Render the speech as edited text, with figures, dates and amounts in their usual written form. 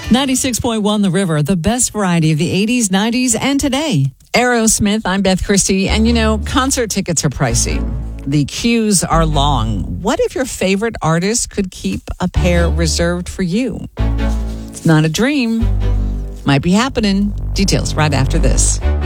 96.1 The River, the best variety of the 80s, 90s, and today. Aerosmith, I'm Beth Christie, and concert tickets are pricey. The queues are long. What if your favorite artist could keep a pair reserved for you? It's not a dream. Might be happening. Details right after this.